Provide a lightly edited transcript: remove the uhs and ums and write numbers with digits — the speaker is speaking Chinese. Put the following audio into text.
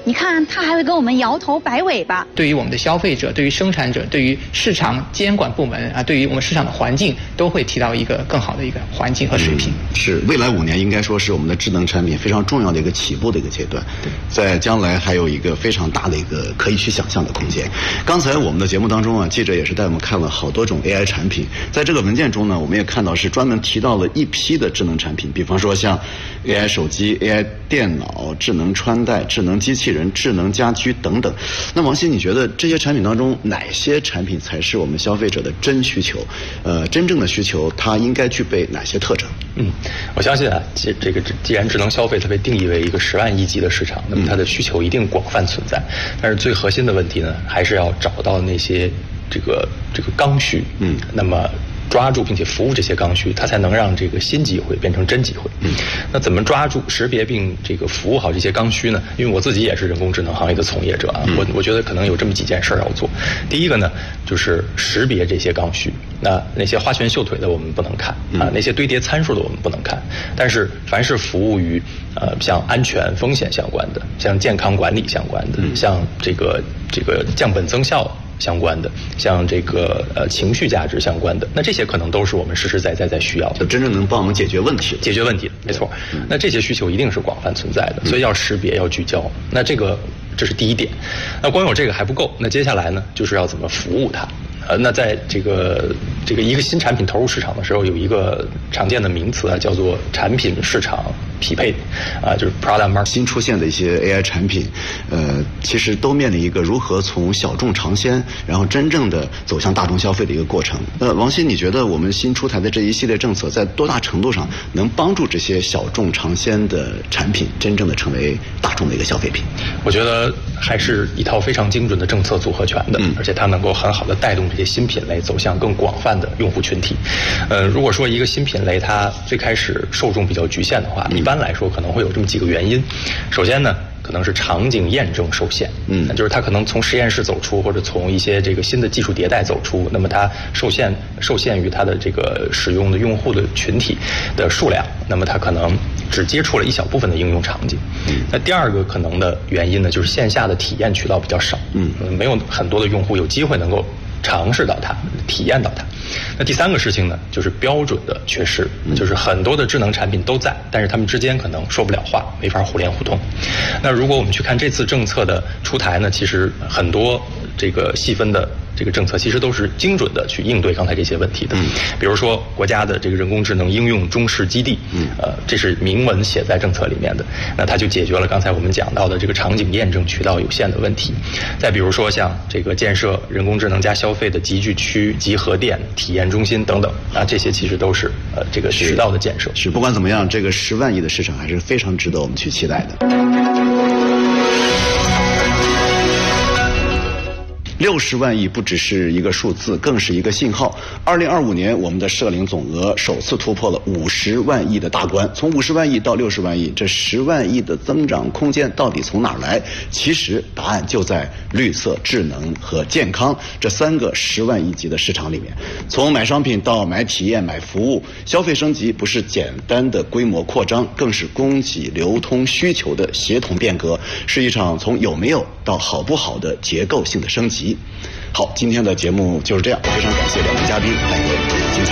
你看他还会跟我们摇头摆尾巴。 对于我们的消费者，对于生产者，对于市场监管部门啊，对于我们市场的环境，都会提到一个更好的一个环境和水平。 是未来5年应该说是我们的智能产品非常重要的一个起步的一个阶段。对，在将来还有一个非常大的一个可以去想象的空间。刚才我们的节目当中啊，记者也是带我们看了好多种 AI 产品，在这个文件中呢，我们也看到是专门提到了一批的智能产品，比方说像 AI 手机、AI 电脑、智能穿戴、智能机器人、智能家居等等。那王鑫，你觉得这些产品当中哪些产品才是我们消费者的真需求？真正的需求它应该具备哪些特征？ 我相信啊，既然智能消费它被定义为一个10万亿级的市场，那么它的需求一定广泛存在。但是最核心的问题呢，还是要找到那些这个刚需。那么抓住并且服务这些刚需，它才能让这个新机会变成真机会。那怎么抓住、识别并服务好这些刚需呢？因为我自己也是人工智能行业的从业者啊，我觉得可能有这么几件事要做。第一个呢，就是识别这些刚需。那些花拳绣腿的我们不能看啊，那些堆叠参数的我们不能看。但是凡是服务于像安全风险相关的，像健康管理相关的，像这个降本增效相关的，像情绪价值相关的，那这些可能都是我们实实在在需要的， 就真正能帮我们解决问题的， 没错。那这些需求一定是广泛存在的，所以要识别，要聚焦。那这是第一点。那光有这个还不够，那接下来呢，就是要怎么服务它。那在这个一个新产品投入市场的时候，有一个常见的名词啊，叫做产品市场匹配啊，就是 product market。 新出现的一些 AI 产品，其实都面临一个如何从小众尝鲜，然后真正的走向大众消费的一个过程。王鑫，你觉得我们新出台的这一系列政策，在多大程度上能帮助这些小众尝鲜的产品真正的成为大众的一个消费品？ 我觉得还是一套非常精准的政策组合拳的，而且它能够很好的带动这些新品类走向更广泛的用户群体。如果说一个新品类它最开始受众比较局限的话，一般来说可能会有这么几个原因。首先呢，可能是场景验证受限，就是它可能从实验室走出，或者从一些新的技术迭代走出，那么它受限于它的使用的用户的群体的数量，那么它可能只接触了一小部分的应用场景。那第二个可能的原因呢，就是线下的体验渠道比较少，没有很多的用户有机会能够尝试到它，体验到它。那第三个事情呢，就是标准的缺失，就是很多的智能产品都在，但是他们之间可能说不了话，没法互联互通。那如果我们去看这次政策的出台呢，其实很多细分的政策其实都是精准的去应对刚才这些问题的。比如说国家的人工智能应用中试基地，这是明文写在政策里面的，那它就解决了刚才我们讲到的场景验证渠道有限的问题。再比如说像建设人工智能加消费的集聚区、集合店、体验中心等等，这些其实都是渠道的建设。 是，不管怎么样，这个10万亿的市场还是非常值得我们去期待的。60万亿不只是一个数字，更是一个信号。2025年，我们的社零总额首次突破了50万亿的大关。从50万亿到60万亿，这10万亿的增长空间到底从哪儿来？其实答案就在绿色、智能和健康这3个10万亿级的市场里面。从买商品到买体验、买服务，消费升级不是简单的规模扩张，更是供给、流通、需求的协同变革，是一场从有没有到好不好的结构性的升级。好，今天的节目就是这样，非常感谢2位嘉宾带给我们精彩。